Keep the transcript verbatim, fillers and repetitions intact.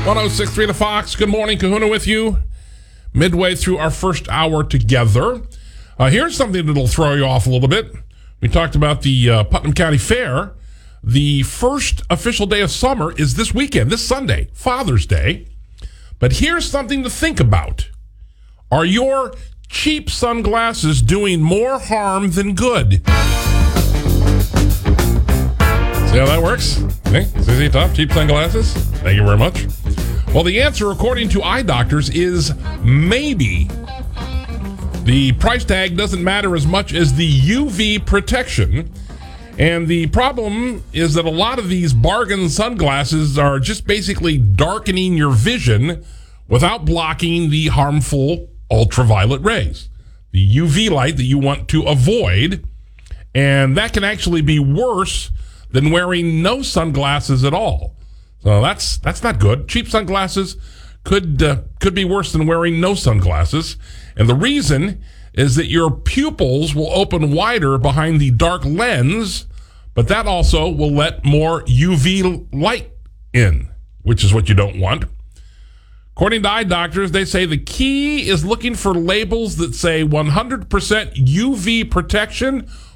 one oh six point three The Fox. Good morning, Kahuna with you. Midway through our first hour together. Uh, here's something that'll throw you off a little bit. We talked about the uh, Putnam County Fair. The first official day of summer is this weekend, this Sunday, Father's Day. But here's something to think about. Are your cheap sunglasses doing more harm than good? See how that works? Okay, C Z Top, cheap sunglasses. Thank you very much. Well, the answer, according to eye doctors, is maybe. The price tag doesn't matter as much as the U V protection. And the problem is that a lot of these bargain sunglasses are just basically darkening your vision without blocking the harmful ultraviolet rays, the U V light that you want to avoid. And that can actually be worse than wearing no sunglasses at all. So that's that's not good. Cheap sunglasses could uh, could be worse than wearing no sunglasses. And the reason is that your pupils will open wider behind the dark lens, but that also will let more U V light in, which is what you don't want. According to eye doctors, they say the key is looking for labels that say one hundred percent U V protection